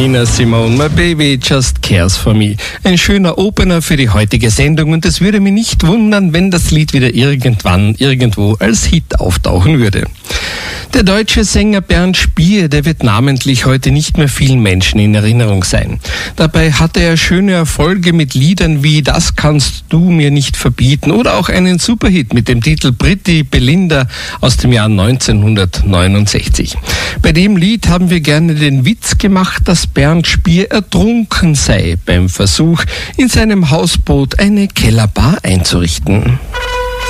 Nina Simone, My Baby Just Cares For Me. Ein schöner Opener für die heutige Sendung und es würde mich nicht wundern, wenn das Lied wieder irgendwann, irgendwo als Hit auftauchen würde. Der deutsche Sänger Bernd Spier, der wird namentlich heute nicht mehr vielen Menschen in Erinnerung sein. Dabei hatte er schöne Erfolge mit Liedern wie Das kannst du mir nicht verbieten oder auch einen Superhit mit dem Titel Pretty Belinda aus dem Jahr 1969. Bei dem Lied haben wir gerne den Witz gemacht, dass Bernd Spier ertrunken sei beim Versuch, in seinem Hausboot eine Kellerbar einzurichten.